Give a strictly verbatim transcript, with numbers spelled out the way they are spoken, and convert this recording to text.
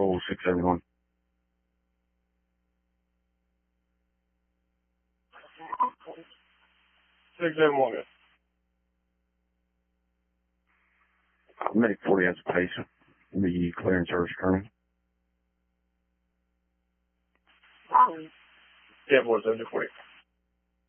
Medical six seven one. six seven one. Medic forty has a patient. The clearance service currently. Yeah, boys, forty.